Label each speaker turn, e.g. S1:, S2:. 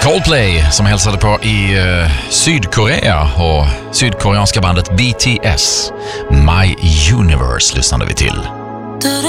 S1: Coldplay som hälsade på i Sydkorea och sydkoreanska bandet BTS. My Universe lyssnade vi till.